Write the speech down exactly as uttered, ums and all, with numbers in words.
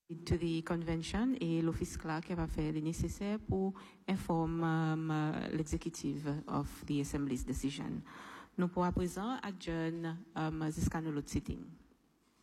to the convention et l'office clerk va faire le nécessaire pour informer um, l'exécutive of the assembly's decision. Nous pour à présent adjourn um, jusqu'à notre sitting.